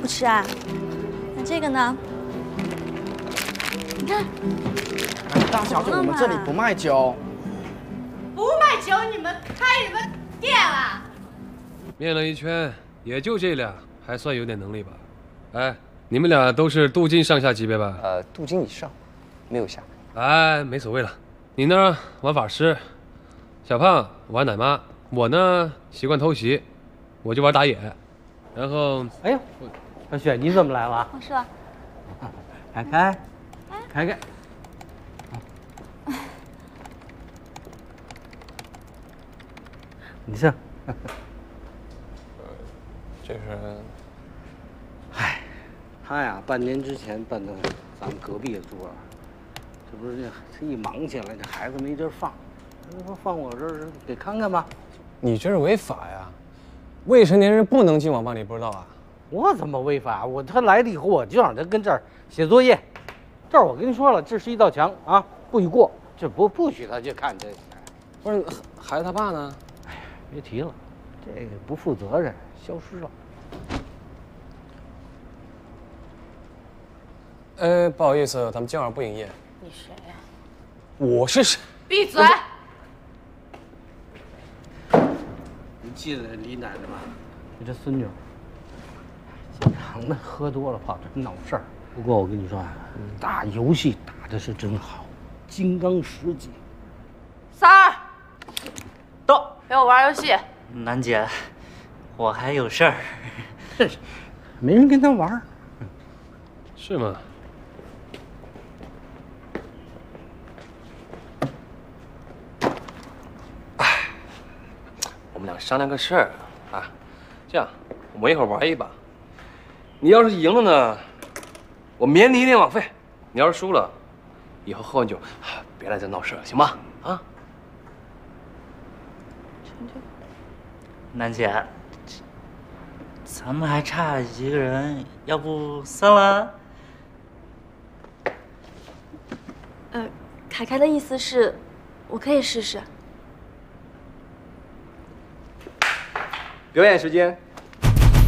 不吃啊？那这个呢？你看， 大小姐，我们这里不卖酒。 不卖酒，你们开什么店啊？ 面了一圈，也就这俩，还算有点能力吧？哎，你们俩都是镀金上下级别吧？ 镀金以上，没有下。 哎，没所谓了。你呢，玩法师；小胖玩奶妈；我呢，习惯偷袭，我就玩打野。然后， 哎呦，小雪，你怎么来了？ 是吧？ 开，你这， 这是， 唉，他呀，半年之前搬到咱们隔壁住了，这不是这一忙起来，这孩子没地儿放，他说放我这儿给看看吧。 你这是违法呀！未成年人不能进网吧，你不知道啊？ 我怎么违法？他来了以后，我就让他跟这儿写作业。这儿我跟你说了，这是一道墙啊，不许过，这不许他去看这。 不是，孩子他爸呢？ 哎呀，别提了，这个不负责任，消失了。 不好意思，咱们今晚不营业。 你谁呀？ 我是谁？ 闭嘴！ 你记得李奶奶吧？你这孙女，经常的喝多了跑这闹事儿。不过我跟你说啊，打游戏打的是真好，金刚10级。 三儿， 到， 陪我玩游戏。 楠姐，我还有事儿。 没人跟他玩。 是吗？ 我们俩商量个事儿啊，这样，我们一会儿玩一把。你要是赢了呢，我免你1天网费；你要是输了，以后喝完酒别来这闹事了，行吧？啊？ 楠姐，咱们还差一个人，要不算了？ 凯凯的意思是，我可以试试。 表演时间